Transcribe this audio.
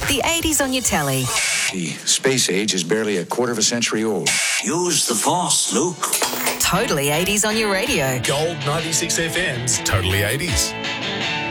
The 80s on your telly. The space age is barely a quarter of a century old. Use the Force, Luke. Totally 80s on your radio. Gold 96 FM's Totally 80s.